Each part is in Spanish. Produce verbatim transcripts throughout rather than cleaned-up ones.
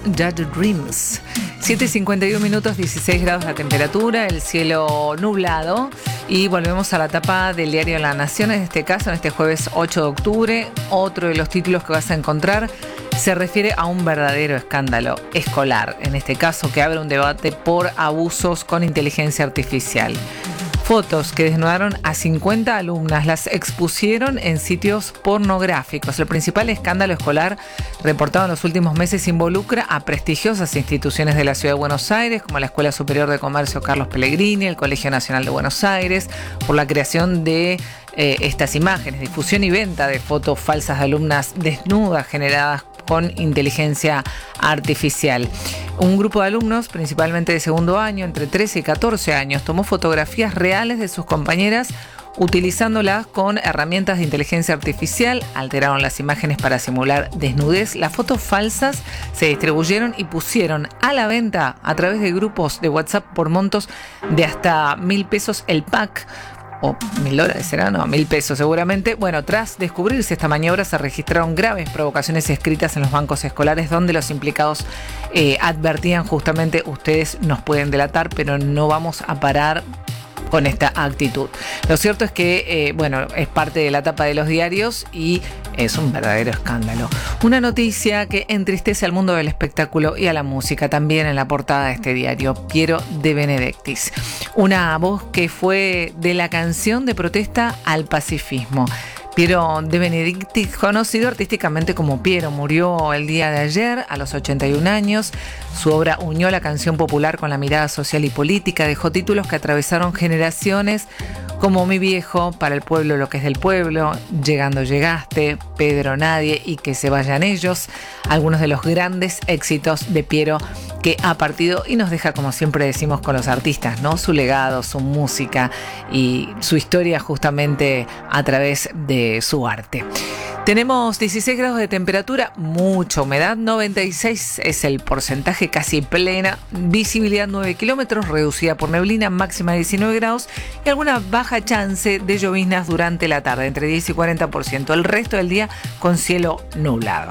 Dead Dreams. siete cincuenta y uno minutos, dieciséis grados la temperatura, el cielo nublado. Y volvemos a la tapa del diario La Nación, en este caso, en este jueves ocho de octubre. Otro de los títulos que vas a encontrar se refiere a un verdadero escándalo escolar, en este caso que abre un debate por abusos con inteligencia artificial. Fotos que desnudaron a cincuenta alumnas las expusieron en sitios pornográficos. El principal escándalo escolar reportado en los últimos meses involucra a prestigiosas instituciones de la Ciudad de Buenos Aires, como la Escuela Superior de Comercio Carlos Pellegrini, el Colegio Nacional de Buenos Aires, por la creación de eh, estas imágenes, difusión y venta de fotos falsas de alumnas desnudas generadas con inteligencia artificial. Un grupo de alumnos, principalmente de segundo año, entre trece y catorce años, tomó fotografías reales de sus compañeras utilizándolas con herramientas de inteligencia artificial, alteraron las imágenes para simular desnudez. Las fotos falsas se distribuyeron y pusieron a la venta a través de grupos de WhatsApp por montos de hasta mil pesos el pack. O mil dólares será, no, mil pesos seguramente. Bueno, tras descubrirse esta maniobra se registraron graves provocaciones escritas en los bancos escolares donde los implicados eh, advertían justamente: ustedes nos pueden delatar, pero no vamos a parar con esta actitud. Lo cierto es que, eh, bueno, es parte de la tapa de los diarios y es un verdadero escándalo. Una noticia que entristece al mundo del espectáculo y a la música, también en la portada de este diario. Piero de Benedictis, una voz que fue de la canción de protesta al pacifismo. Piero de Benedictis, conocido artísticamente como Piero, murió el día de ayer a los ochenta y un años. Su obra unió la canción popular con la mirada social y política, dejó títulos que atravesaron generaciones como Mi viejo, Para el pueblo lo que es del pueblo, Llegando llegaste, Pedro Nadie y Que se vayan ellos. Algunos de los grandes éxitos de Piero que ha partido y nos deja, como siempre decimos con los artistas, ¿no? Su legado, su música y su historia justamente a través de su arte. Tenemos dieciséis grados de temperatura, mucha humedad, noventa y seis es el porcentaje, casi plena, visibilidad nueve kilómetros, reducida por neblina, máxima diecinueve grados y alguna baja chance de lloviznas durante la tarde, entre diez y cuarenta por ciento. El resto del día con cielo nublado.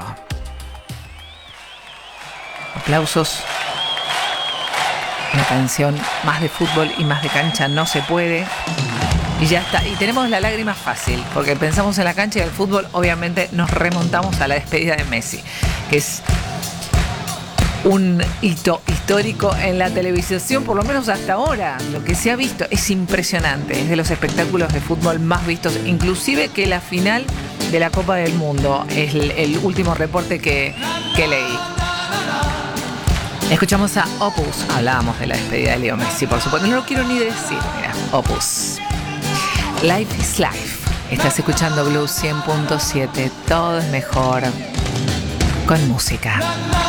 Aplausos. Una canción más de fútbol y más de cancha no se puede. Y ya está. Y tenemos la lágrima fácil, porque pensamos en la cancha y el fútbol, obviamente nos remontamos a la despedida de Messi, que es un hito histórico en la televisión, por lo menos hasta ahora. Lo que se ha visto es impresionante, es de los espectáculos de fútbol más vistos, inclusive que la final de la Copa del Mundo, es el, el último reporte que, que leí. Escuchamos a Opus, hablábamos de la despedida de Leo Messi, por supuesto, no lo quiero ni decir, mira, Opus. Life is Life. Estás escuchando Blues cien punto siete. Todo es mejor con música.